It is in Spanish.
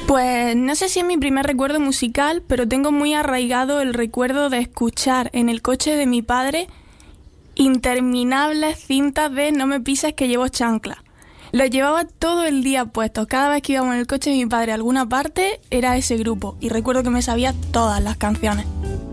Pues no sé si es mi primer recuerdo musical, pero tengo muy arraigado el recuerdo de escuchar en el coche de mi padre interminables cintas de No me pises que llevo chancla. Los llevaba todo el día puestos. Cada vez que íbamos en el coche de mi padre a alguna parte era ese grupo y recuerdo que me sabía todas las canciones.